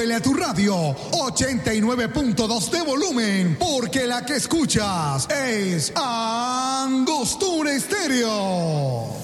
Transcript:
súbele a tu radio 89.2 de volumen, porque la que escuchas es Angostura Estéreo.